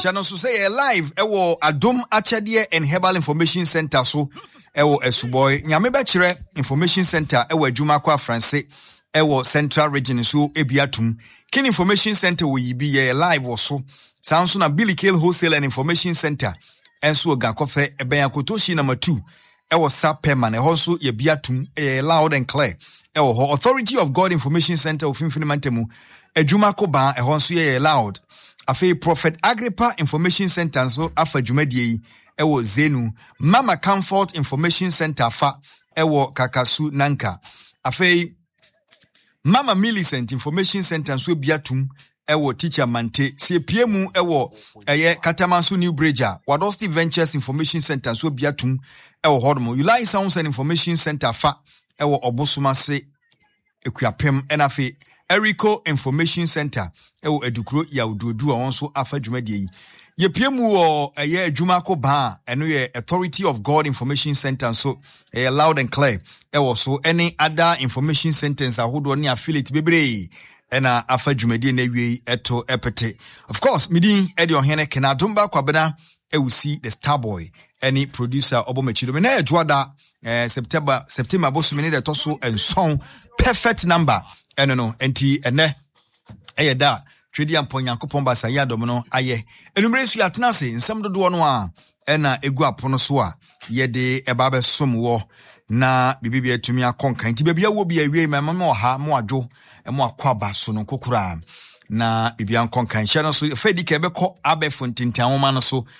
Channel so say live ewo Adom Achadie and Herbal Information Center so ewo Esuboy nyame be kire Information Center ewo adwuma kwa France ewo Central Region so ebiatum Kin Information Center wo yibi ye live wo so sanso na Billy Kale Wholesale and Information Center enso Gakofe eben akotoshi number 2 ewo Sapeman ehonso ye biatum loud and clear ewo Authority of God Information Center of Finfinimantemu adwuma ko ba ehonso ye loud Afe Prophet Agrippa Information Center so afa dwumadie ewo Zenu Mama Comfort Information Center fa ewo Kakasu Nanka afe Mama Millicent Information Center so biatum ewo Teacher Mante se piemu ewo eye Katamanso New Bridger Wadosti Ventures Information Center so biatum ewo Hodmo Ulai Sounds and Information Center fa ewo Obosumase Ekuapem enafe Erico Information Center ewo Edukro ya ududu awonso afa dwumadie yi ye piemu wo eye adwuma ko ba eno ye Authority of God Information Center so loud and clear ewo so any other information centers ahodo ne affiliate bebre ena afa dwumadie na wie eto epete of course midin ede ohene Kenadumba Kwabena ewusi the star boy any producer obomachido me na adwoada September bosumene de toso enson perfect number eno enti ene da twedi ampon Yankopon basa yadom no aye enumere su yatena se nsam dodo no a ena egu apono so a yede eba be somwo na bibibia atumi akonkan ti bibia wo bia wie mama mo ha mo adwo mo akwaba so no kokura na bibia akonkan hye no so fedi ka ebekọ abefo ntintan woma no so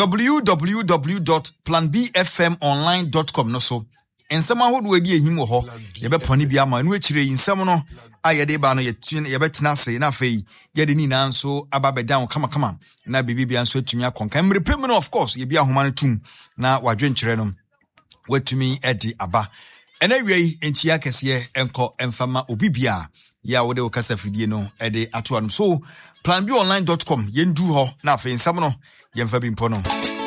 www.planbfmonline.com no so ensama hodo adi ehim wo ho yebeponi bia ma no akire nsam no ayede ba no yebetena se na afei yede ni na nso ababedan kama na bibibia nso atumi akonkan mrepem no of course ye bia homa no tum na wadwenkyere no watumi edi aba ena wiei enchia kese enko emfama obibia ya wode okasa fidie no ede atoa no so planbonline.com yendu ho na afei nsam no yemfa bi mpo no